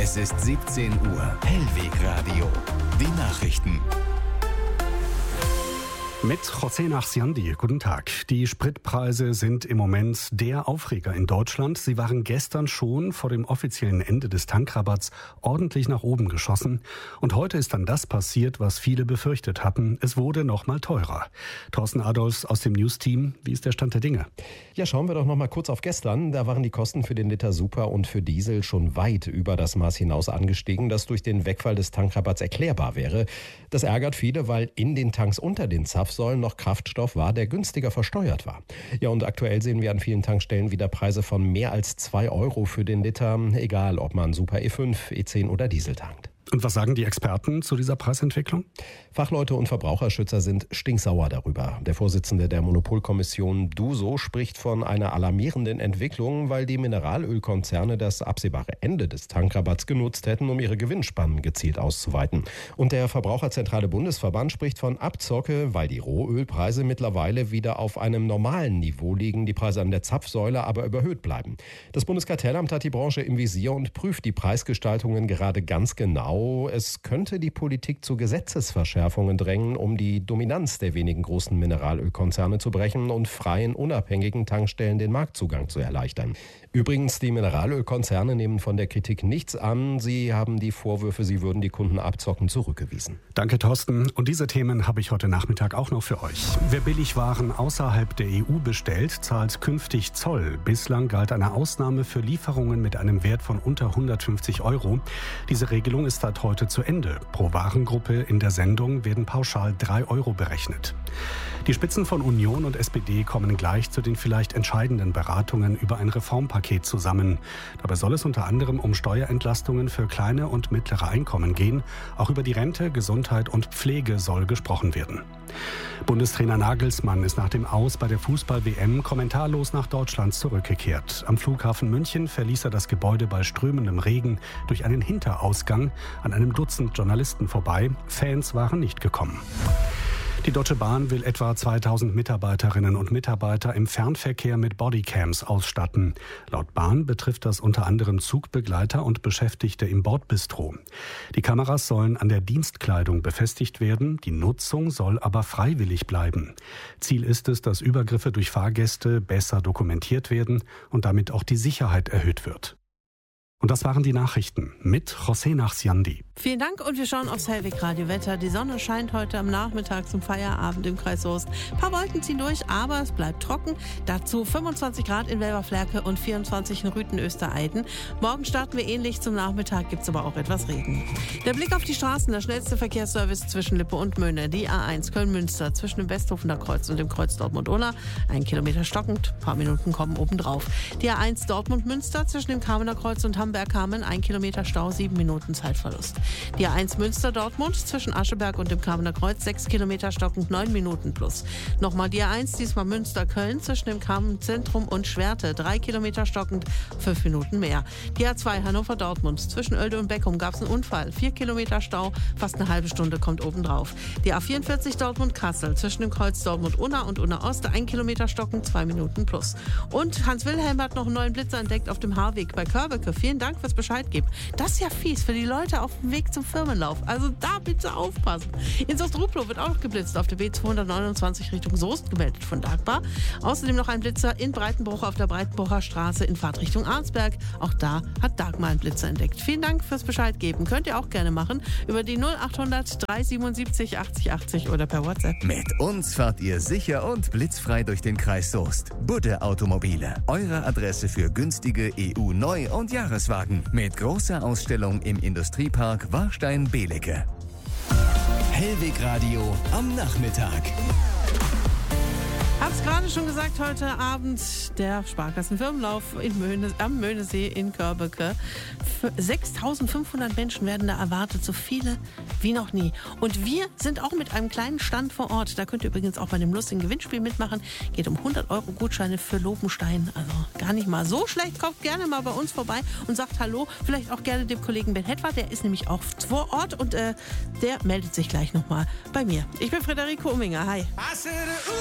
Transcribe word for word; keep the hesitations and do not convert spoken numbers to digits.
Es ist siebzehn Uhr. Hellweg Radio. Die Nachrichten. Mit José Nachsiandi. Guten Tag. Die Spritpreise sind im Moment der Aufreger in Deutschland. Sie waren gestern schon vor dem offiziellen Ende des Tankrabatts ordentlich nach oben geschossen. Und heute ist dann das passiert, was viele befürchtet hatten. Es wurde noch mal teurer. Thorsten Adolfs aus dem News-Team. Wie ist der Stand der Dinge? Ja, schauen wir doch noch mal kurz auf gestern. Da waren die Kosten für den Liter Super und für Diesel schon weit über das Maß hinaus angestiegen, das durch den Wegfall des Tankrabatts erklärbar wäre. Das ärgert viele, weil in den Tanks unter den Zapfsäulen noch Kraftstoff war, der günstiger versteuert war. Ja, und aktuell sehen wir an vielen Tankstellen wieder Preise von mehr als zwei Euro für den Liter, egal ob man Super E fünf, E zehn oder Diesel tankt. Und was sagen die Experten zu dieser Preisentwicklung? Fachleute und Verbraucherschützer sind stinksauer darüber. Der Vorsitzende der Monopolkommission DUSO spricht von einer alarmierenden Entwicklung, weil die Mineralölkonzerne das absehbare Ende des Tankrabatts genutzt hätten, um ihre Gewinnspannen gezielt auszuweiten. Und der Verbraucherzentrale Bundesverband spricht von Abzocke, weil die Rohölpreise mittlerweile wieder auf einem normalen Niveau liegen, die Preise an der Zapfsäule aber überhöht bleiben. Das Bundeskartellamt hat die Branche im Visier und prüft die Preisgestaltungen gerade ganz genau. Es könnte die Politik zu Gesetzesverschärfungen drängen, um die Dominanz der wenigen großen Mineralölkonzerne zu brechen und freien, unabhängigen Tankstellen den Marktzugang zu erleichtern. Übrigens, die Mineralölkonzerne nehmen von der Kritik nichts an. Sie haben die Vorwürfe, sie würden die Kunden abzocken, zurückgewiesen. Danke, Thorsten. Und diese Themen habe ich heute Nachmittag auch noch für euch. Wer Billigwaren außerhalb der E U bestellt, zahlt künftig Zoll. Bislang galt eine Ausnahme für Lieferungen mit einem Wert von unter hundertfünfzig Euro. Diese Regelung ist seit heute zu Ende. Pro Warengruppe in der Sendung werden pauschal drei Euro berechnet. Die Spitzen von Union und S P D kommen gleich zu den vielleicht entscheidenden Beratungen über ein Reformpaket zusammen. Dabei soll es unter anderem um Steuerentlastungen für kleine und mittlere Einkommen gehen. Auch über die Rente, Gesundheit und Pflege soll gesprochen werden. Bundestrainer Nagelsmann ist nach dem Aus bei der Fußball-W M kommentarlos nach Deutschland zurückgekehrt. Am Flughafen München verließ er das Gebäude bei strömendem Regen durch einen Hinterausgang an einem Dutzend Journalisten vorbei. Fans waren nicht gekommen. Die Deutsche Bahn will etwa zweitausend Mitarbeiterinnen und Mitarbeiter im Fernverkehr mit Bodycams ausstatten. Laut Bahn betrifft das unter anderem Zugbegleiter und Beschäftigte im Bordbistro. Die Kameras sollen an der Dienstkleidung befestigt werden, die Nutzung soll aber freiwillig bleiben. Ziel ist es, dass Übergriffe durch Fahrgäste besser dokumentiert werden und damit auch die Sicherheit erhöht wird. Und das waren die Nachrichten mit José Nachsiandi. Vielen Dank und wir schauen aufs Hellweg Radio Wetter. Die Sonne scheint heute am Nachmittag zum Feierabend im Kreis Soest. Ein paar Wolken ziehen durch, aber es bleibt trocken. Dazu fünfundzwanzig Grad in Welberflärke und vierundzwanzig in Rüthen-Österreiten. Morgen starten wir ähnlich, zum Nachmittag gibt es aber auch etwas Regen. Der Blick auf die Straßen, der schnellste Verkehrsservice zwischen Lippe und Möhne. Die A eins Köln-Münster zwischen dem Westhofener Kreuz und dem Kreuz Dortmund-Unna. Ein Kilometer stockend, ein paar Minuten kommen obendrauf. Die A eins Dortmund-Münster zwischen dem Kamener Kreuz und Hamburg-Kamen, ein Kilometer Stau, sieben Minuten Zeitverlust. Die A eins Münster-Dortmund zwischen Ascheberg und dem Kamener Kreuz, sechs Kilometer stockend, neun Minuten plus. Nochmal die A eins, diesmal Münster-Köln zwischen dem Kamen-Zentrum und Schwerte, drei Kilometer stockend, fünf Minuten mehr. Die A zwei Hannover-Dortmund zwischen Oelde und Beckum gab es einen Unfall, vier Kilometer Stau, fast eine halbe Stunde kommt obendrauf. Die A vierundvierzig Dortmund-Kassel zwischen dem Kreuz Dortmund-Unna und Unna-Ost, ein Kilometer stockend, zwei Minuten plus. Und Hans Wilhelm hat noch einen neuen Blitzer entdeckt auf dem Haarweg bei Körbeke. Vielen Dank fürs Bescheid geben. Das ist ja fies für die Leute auf dem Weg zum Firmenlauf. Also da bitte aufpassen. In Soest-Ruplow wird auch noch geblitzt auf der B zweihundertneunundzwanzig Richtung Soest, gemeldet von Dagbar. Außerdem noch ein Blitzer in Breitenbruch auf der Breitenbrucher Straße in Fahrtrichtung Arnsberg. Auch da hat Dagmar einen Blitzer entdeckt. Vielen Dank fürs Bescheid geben. Könnt ihr auch gerne machen über die null achthundert dreihundertsiebenundsiebzig achtzig achtzig oder per WhatsApp. Mit uns fahrt ihr sicher und blitzfrei durch den Kreis Soest. Budde Automobile. Eure Adresse für günstige E U-Neu- und Jahreswagen. Mit großer Ausstellung im Industriepark Warstein-Belecke. Hellweg Radio am Nachmittag. Hab's gerade schon gesagt, heute Abend der Sparkassenfirmenlauf in Möhne, am Möhnesee in Körbeke. sechstausendfünfhundert Menschen werden da erwartet, so viele wie noch nie. Und wir sind auch mit einem kleinen Stand vor Ort. Da könnt ihr übrigens auch bei dem lustigen Gewinnspiel mitmachen. Geht um hundert Euro Gutscheine für Lobenstein. Also gar nicht mal so schlecht. Kommt gerne mal bei uns vorbei und sagt Hallo. Vielleicht auch gerne dem Kollegen Ben Hetwa. Der ist nämlich auch vor Ort und äh, der meldet sich gleich nochmal bei mir. Ich bin Friederike Umminger. Hi.